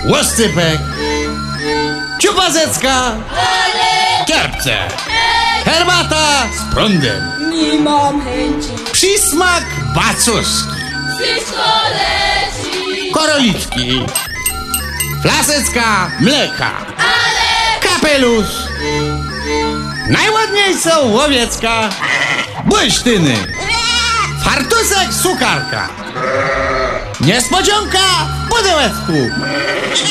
łoscypek, ciupazecka, kierpce, herbata z prądem, Nie mam chęci. przysmak bacuski, Wszystko leci. korolitki, flasecka mleka, Ale kapelusz, najładniejsza łowiecka, bursztyny, fartusek sukarka, niespodzianka w pudełeczku.